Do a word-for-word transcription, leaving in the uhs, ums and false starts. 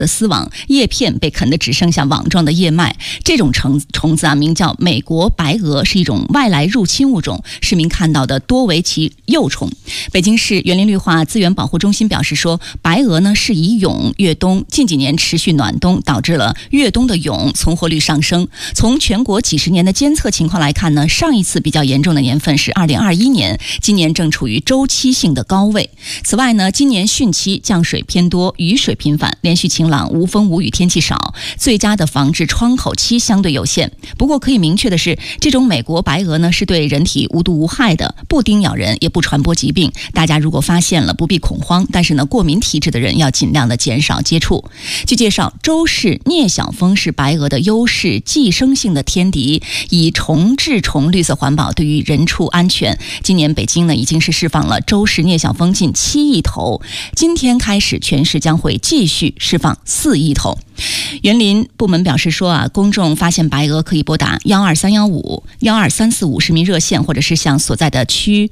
的丝网，叶片被啃得只剩下网状的叶脉。这种虫虫子啊，名叫美国白蛾，是一种外来入侵物种。市民看到的多为其幼虫。北京市园林绿化资源保护中心表示说，白蛾呢是以蛹越冬，近几年持续暖冬，导致了越冬的蛹存活率上升。从全国几十年的监测情况来看呢，上一次比较严重的年份是二零二一年，今年正处于周期性的高位。此外呢，今年汛期降水偏多，雨水频繁，连续晴朗、无风无雨天气少，最佳的防治窗口期相对有限。不过可以明确的是，这种美国白蛾呢是对人体无毒无害的，不叮咬人，也不传播疾病。大家如果发现了，不必恐慌，但是呢，过敏体质的人要尽量的减少接触。据介绍，周氏聂小蜂是白蛾的优势寄生性的天敌，以虫治虫，绿色环保，对于人畜安全。今年北京呢已经是释放了周氏聂小蜂近七亿头，今天开始全市将会继续释放四亿头。园林部门表示说啊，公众发现白蛾可以拨打幺二三幺五、幺二三四五市民热线，或者是向所在的区